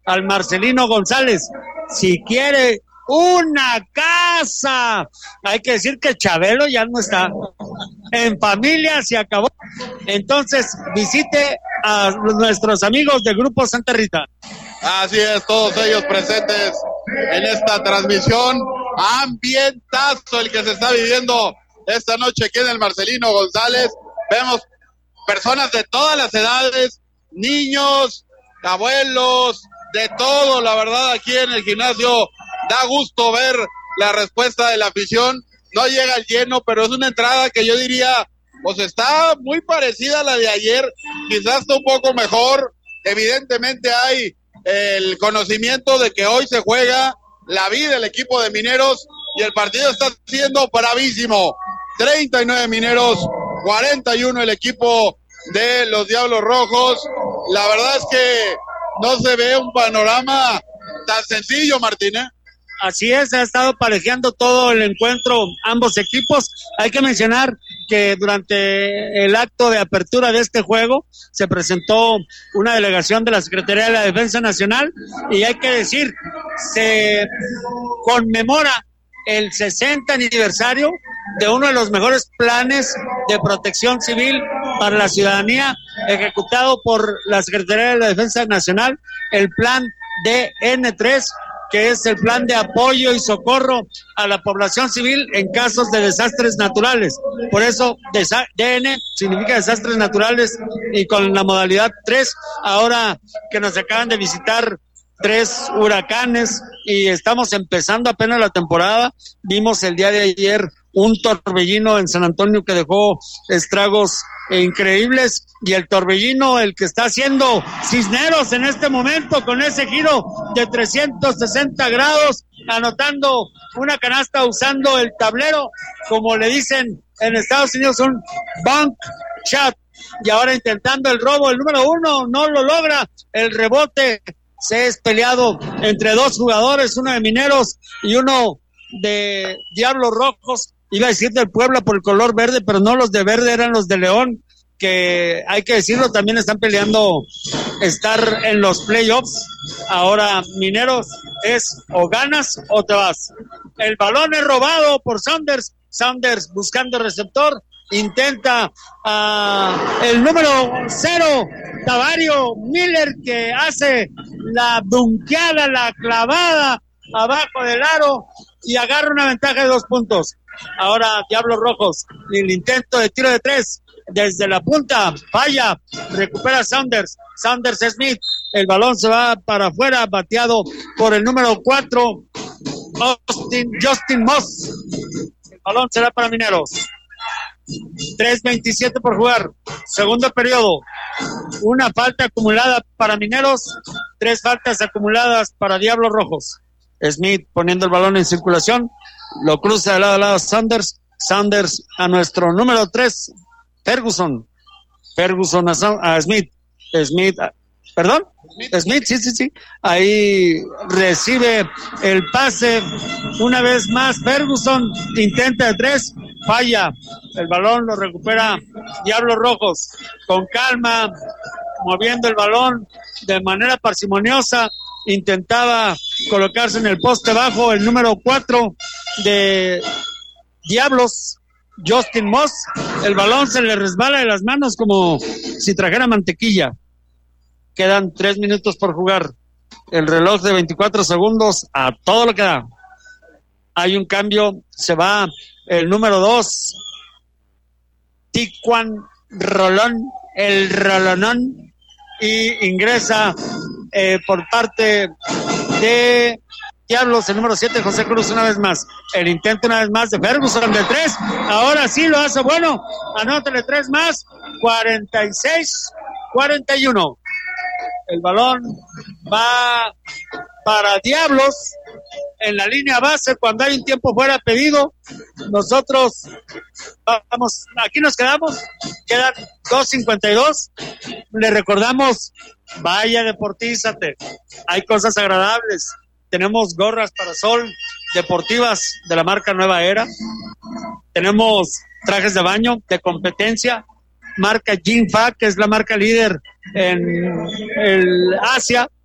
al Marcelino González. Si quiere una casa, hay que decir que Chabelo ya no está. En familia se acabó. Entonces visite a nuestros amigos del Grupo Santa Rita. Así es, todos ellos presentes en esta transmisión. Ambientazo el que se está viviendo esta noche aquí en el Marcelino González. Vemos personas de todas las edades, niños, abuelos, de todo, la verdad, aquí en el gimnasio. Da gusto ver la respuesta de la afición. No llega al lleno, pero es una entrada que yo diría, pues está muy parecida a la de ayer, quizás está un poco mejor. Evidentemente hay el conocimiento de que hoy se juega la vida del equipo de Mineros y el partido está siendo bravísimo. 39 Mineros, 41 el equipo de los Diablos Rojos. La verdad es que no se ve un panorama tan sencillo, Martín, ¿eh? Así es, ha estado parejeando todo el encuentro ambos equipos. Hay que mencionar que durante el acto de apertura de este juego se presentó una delegación de la Secretaría de la Defensa Nacional y hay que decir, se conmemora el 60 aniversario de uno de los mejores planes de protección civil para la ciudadanía ejecutado por la Secretaría de la Defensa Nacional, el plan DN3, que es el plan de apoyo y socorro a la población civil en casos de desastres naturales. Por eso DN significa desastres naturales y con la modalidad 3, ahora que nos acaban de visitar 3 huracanes y estamos empezando apenas la temporada, vimos el día de ayer un torbellino en San Antonio que dejó estragos increíbles y el torbellino el que está haciendo Cisneros en este momento con ese giro de 360 grados, anotando una canasta usando el tablero, como le dicen en Estados Unidos, un bank shot, y ahora intentando el robo, el número 1 no lo logra, el rebote se es peleado entre 2 jugadores, uno de Mineros y uno de Diablos Rojos. Iba a decir del Puebla por el color verde, pero no, los de verde eran los de León, que hay que decirlo, también están peleando estar en los playoffs. Ahora Mineros es o ganas o te vas. El balón es robado por Saunders buscando receptor, intenta el número 0, Tavario Miller, que hace la dunkeada, la clavada abajo del aro y agarra una ventaja de 2 puntos. Ahora Diablos Rojos, el intento de tiro de 3 desde la punta, falla, recupera Saunders Smith, el balón se va para afuera, bateado por el número 4, Justin Moss. El balón será para Mineros. 3:27 por jugar, segundo periodo, una falta acumulada para Mineros, 3 faltas acumuladas para Diablos Rojos. Smith poniendo el balón en circulación, lo cruza de lado a lado Saunders a nuestro número 3, Ferguson a Smith, sí, ahí recibe el pase una vez más, Ferguson intenta de 3, falla, el balón lo recupera Diablos Rojos, con calma, moviendo el balón de manera parsimoniosa, intentaba colocarse en el poste bajo el número 4 de Diablos, Justin Moss, el balón se le resbala de las manos como si trajera mantequilla. Quedan 3 minutos por jugar, el reloj de 24 segundos a todo lo que da. Hay un cambio, se va el número 2, Tijuan Rolón, el Rolonón, y ingresa por parte de Diablos el número 7, José Cruz, una vez más. El intento una vez más de Ferguson de 3. Ahora sí lo hace bueno. Anótale 3 más. 46-41. El balón va para Diablos en la línea base cuando hay un tiempo fuera pedido. Nosotros vamos, aquí nos quedamos. Quedan 2:52. Le recordamos, vaya, deportízate. Hay cosas agradables. Tenemos gorras para sol deportivas de la marca Nueva Era. Tenemos trajes de baño de competencia, marca Jinfa, que es la marca líder en el Asia.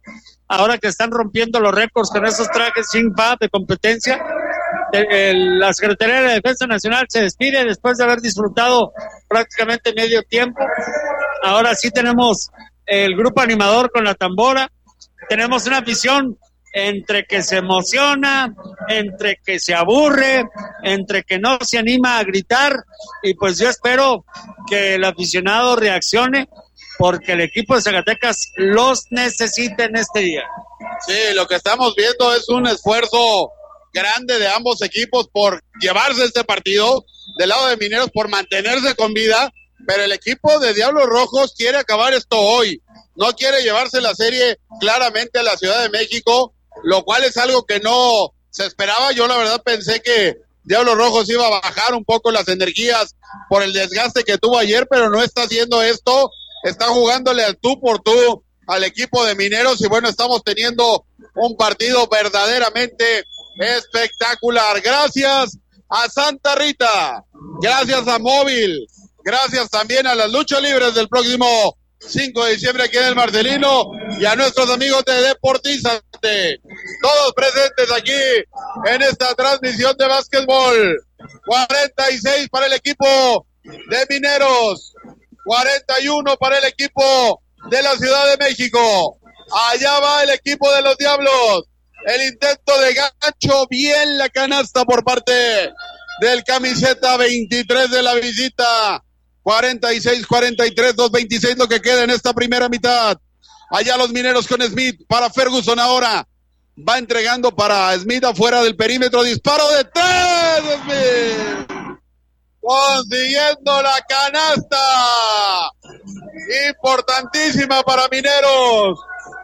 ahora que están rompiendo los récords con esos trajes Shin Fa de competencia. La Secretaría de la Defensa Nacional se despide después de haber disfrutado prácticamente medio tiempo. Ahora sí tenemos el grupo animador con la tambora, tenemos una afición entre que se emociona, entre que se aburre, entre que no se anima a gritar, y pues yo espero que el aficionado reaccione porque el equipo de Zacatecas los necesita en este día. Sí, lo que estamos viendo es un esfuerzo grande de ambos equipos por llevarse este partido, del lado de Mineros por mantenerse con vida, pero el equipo de Diablos Rojos quiere acabar esto hoy, no quiere llevarse la serie claramente a la Ciudad de México, lo cual es algo que no se esperaba. Yo la verdad pensé que Diablos Rojos iba a bajar un poco las energías por el desgaste que tuvo ayer, pero no está haciendo esto, está jugándole al tú por tú al equipo de Mineros, y bueno, estamos teniendo un partido verdaderamente espectacular. Gracias a Santa Rita, gracias a Móvil, gracias también a las luchas libres del próximo 5 de diciembre aquí en el Marcelino, y a nuestros amigos de Deportizante, todos presentes aquí en esta transmisión de básquetbol. 46 para el equipo de Mineros, 41 para el equipo de la Ciudad de México. Allá va el equipo de los Diablos, el intento de gancho, bien la canasta por parte del camiseta 23 de la visita. 46-43, 2:26 lo que queda en esta primera mitad. Allá los Mineros con Smith para Ferguson ahora. Va entregando para Smith afuera del perímetro. Disparo de 3, Smith. Consiguiendo la canasta. Importantísima para Mineros.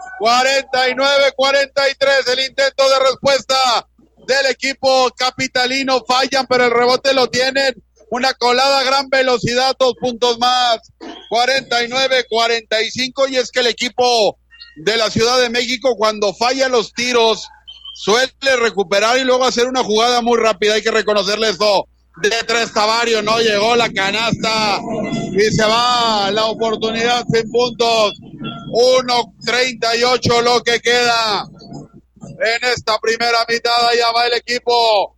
49-43 el intento de respuesta del equipo capitalino. Fallan, pero el rebote lo tienen. Una colada a gran velocidad, 2 puntos más, 49-45, y es que el equipo de la Ciudad de México cuando falla los tiros suele recuperar y luego hacer una jugada muy rápida, hay que reconocerle eso. De 3 Tavario, no llegó la canasta y se va la oportunidad sin puntos. 1:38 lo que queda en esta primera mitad. Allá va el equipo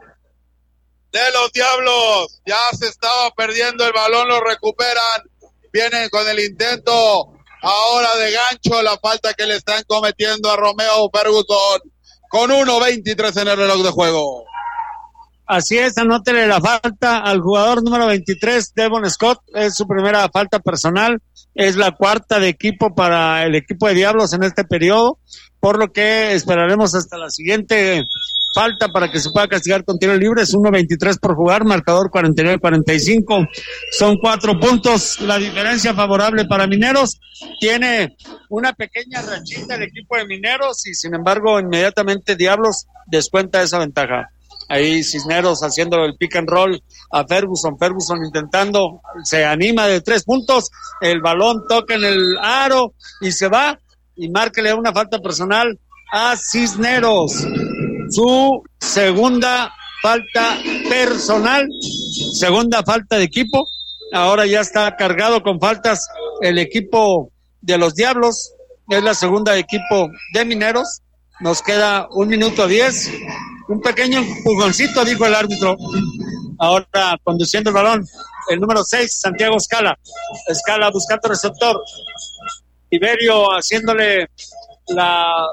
de los Diablos, ya se estaba perdiendo el balón, lo recuperan, vienen con el intento ahora de gancho, la falta que le están cometiendo a Romeo Ferguson, con 1:23 en el reloj de juego. Así es, anótele la falta al jugador número 23, Devon Scott, es su primera falta personal, es la cuarta de equipo para el equipo de Diablos en este periodo, por lo que esperaremos hasta la siguiente falta para que se pueda castigar con tiro libre. Es 1:23 por jugar, marcador 49-45, son 4 puntos la diferencia favorable para Mineros. Tiene una pequeña rachita el equipo de Mineros y sin embargo inmediatamente Diablos descuenta esa ventaja. Ahí Cisneros haciendo el pick and roll a Ferguson intentando, se anima de 3 puntos, el balón toca en el aro y se va, y márquele una falta personal a Cisneros, su segunda falta personal, segunda falta de equipo. Ahora ya está cargado con faltas el equipo de los Diablos, es la segunda de equipo de Mineros. Nos queda 1:10, un pequeño empujoncito, dijo el árbitro. Ahora conduciendo el balón el número 6, Santiago Escala buscando receptor, Tiberio haciéndole la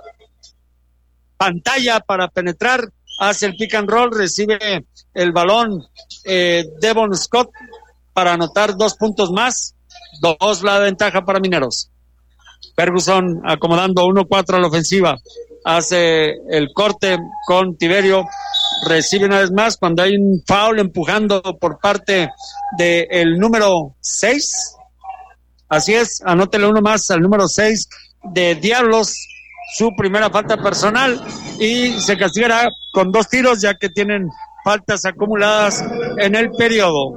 pantalla para penetrar, hace el pick and roll, recibe el balón Devon Scott para anotar 2 puntos más, 2 la ventaja para Mineros. Ferguson acomodando 1-4 a la ofensiva, hace el corte con Tiberio, recibe una vez más cuando hay un foul empujando por parte del número 6. Así es, anótele uno más al número 6 de Diablos, su primera falta personal, y se castigará con 2 tiros ya que tienen faltas acumuladas en el periodo.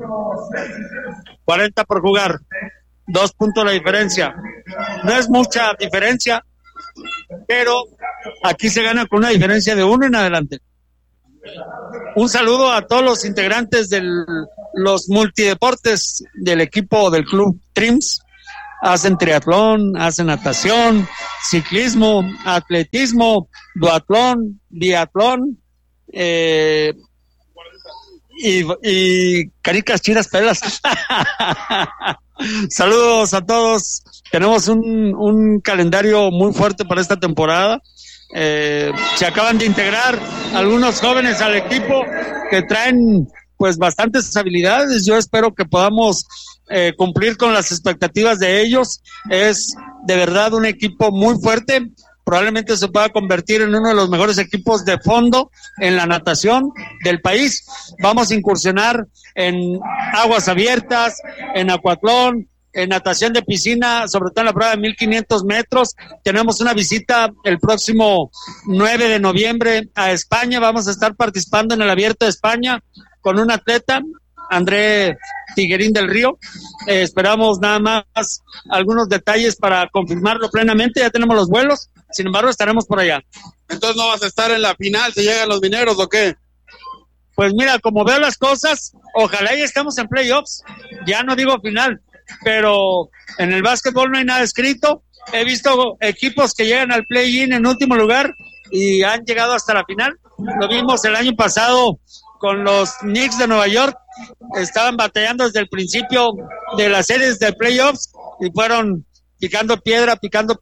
40 por jugar, 2 puntos la diferencia. No es mucha diferencia, pero aquí se gana con una diferencia de 1 en adelante. Un saludo a todos los integrantes de los multideportes del equipo del Club Trims, hacen triatlón, hacen natación, ciclismo, atletismo, duatlón, biatlón, y canicas chinas pelas. Saludos a todos. Tenemos un calendario muy fuerte para esta temporada. Se acaban de integrar algunos jóvenes al equipo que traen pues bastantes habilidades. Yo espero que podamos cumplir con las expectativas de ellos. Es de verdad un equipo muy fuerte. Probablemente se pueda convertir en uno de los mejores equipos de fondo en la natación del país. Vamos a incursionar en aguas abiertas, en acuatlón, en natación de piscina, sobre todo en la prueba de 1500 metros. Tenemos una visita el próximo 9 de noviembre a España. Vamos a estar participando en el Abierto de España con un atleta, André Tiguerín del Río. Esperamos nada más algunos detalles para confirmarlo plenamente. Ya tenemos los vuelos, sin embargo estaremos por allá. Entonces no vas a estar en la final si llegan los mineros o qué. Pues mira, como veo las cosas, ojalá ya estemos en playoffs. Ya no digo final, pero en el básquetbol no hay nada escrito. He visto equipos que llegan al play-in en último lugar y han llegado hasta la final. Lo vimos el año pasado con los Knicks de Nueva York. Estaban batallando desde el principio de las series de playoffs y fueron picando piedra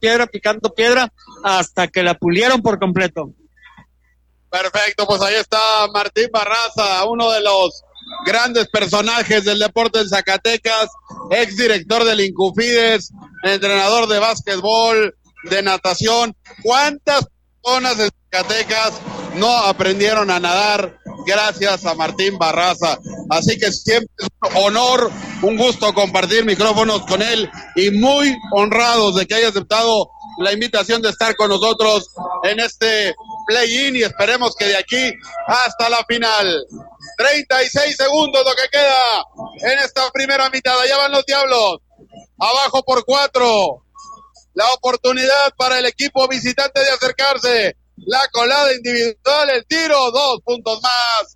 hasta que la pulieron por completo. Perfecto, pues ahí está Martín Barraza, uno de los grandes personajes del deporte en Zacatecas, exdirector del Incufides, entrenador de básquetbol, de natación. ¿Cuántas personas en Zacatecas no aprendieron a nadar gracias a Martín Barraza? Así que siempre es un honor, un gusto compartir micrófonos con él y muy honrados de que haya aceptado la invitación de estar con nosotros en este play-in y esperemos que de aquí hasta la final. 36 segundos lo que queda en esta primera mitad. Allá van los Diablos, abajo por 4. La oportunidad para el equipo visitante de acercarse. La colada individual, el tiro, 2 puntos más.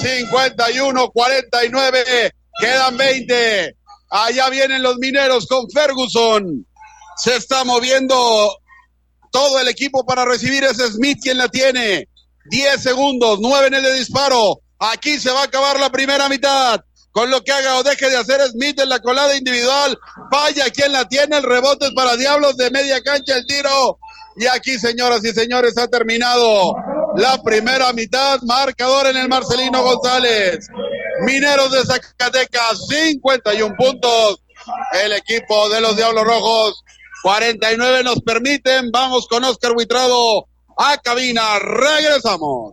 51-49, quedan 20. Allá vienen los mineros con Ferguson. Se está moviendo todo el equipo para recibir ese Smith, quien la tiene. 10 segundos, 9 en el de disparo. Aquí se va a acabar la primera mitad. Con lo que haga o deje de hacer Smith en la colada individual. Vaya quien la tiene, el rebote es para Diablos de media cancha, el tiro. Y aquí, señoras y señores, ha terminado la primera mitad. Marcador en el Marcelino González. Mineros de Zacatecas, 51 puntos. El equipo de los Diablos Rojos, 49 nos permiten. Vamos con Oscar Buitrado a cabina. Regresamos.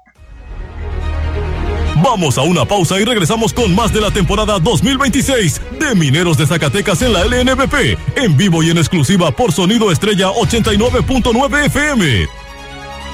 Vamos a una pausa y regresamos con más de la temporada 2026 de Mineros de Zacatecas en la LNBP, en vivo y en exclusiva por Sonido Estrella 89.9 FM.